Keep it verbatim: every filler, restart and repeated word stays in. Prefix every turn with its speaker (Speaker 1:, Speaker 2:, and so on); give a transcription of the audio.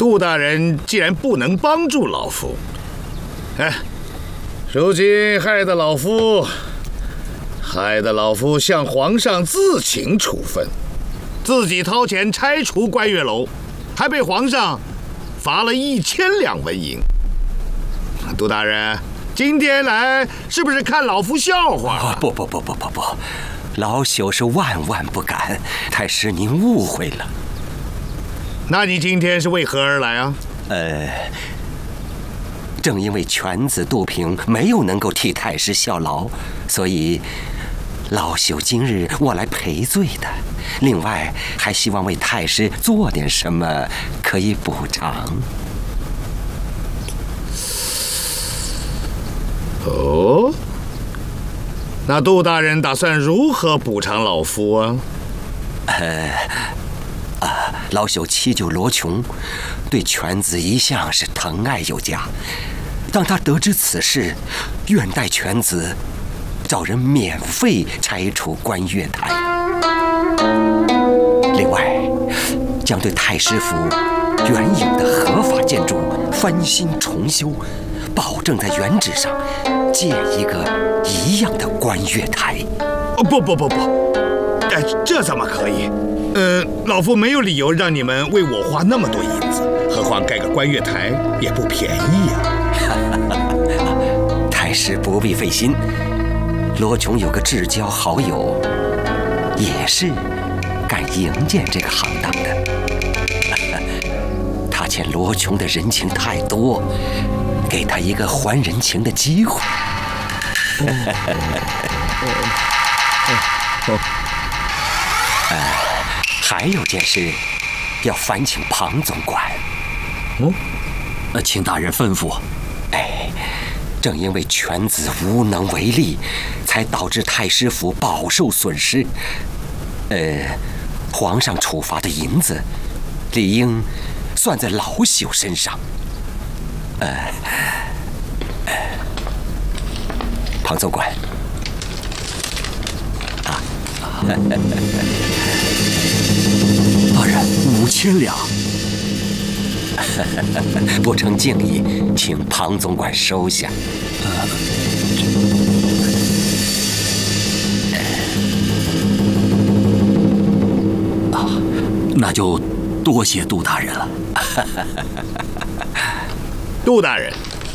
Speaker 1: 杜大人既然不能帮助老夫，哎，如今害得老夫，害得老夫向皇上自请处分，自己掏钱拆除观月楼，还被皇上罚了一千两纹银。杜大人，今天来是不是看老夫笑话？
Speaker 2: 不不不不不不，老朽是万万不敢，太师您误会了。
Speaker 1: 那你今天是为何而来啊？
Speaker 2: 呃，正因为犬子杜平没有能够替太师效劳，所以老朽今日我来赔罪的。另外，还希望为太师做点什么，可以补偿。
Speaker 1: 哦，那杜大人打算如何补偿老夫啊？
Speaker 2: 呃。啊，老朽七舅罗琼对犬子一向是疼爱有加。当他得知此事，愿待犬子找人免费拆除观月台。另外，将对太师府原有的合法建筑翻新重修，保证在原址上建一个一样的观月台。
Speaker 1: 哦，不不不不，哎，这怎么可以？呃，老夫没有理由让你们为我花那么多银子，何况盖个观月台也不便宜呀。
Speaker 2: 太师不必费心，罗琼有个至交好友，也是干营建这个行当的。他欠罗琼的人情太多，给他一个还人情的机会。呃，还有件事要烦请庞总管。
Speaker 3: 哦，那请大人吩咐。
Speaker 2: 哎，正因为犬子无能为力，才导致太师府饱受损失。呃，皇上处罚的银子，理应算在老朽身上。呃，呃庞总管。啊。
Speaker 3: 大人，五千两。
Speaker 2: 不成敬意，请庞总管收下。
Speaker 3: 呃，这啊，那就多谢杜大人了。
Speaker 1: 杜大人。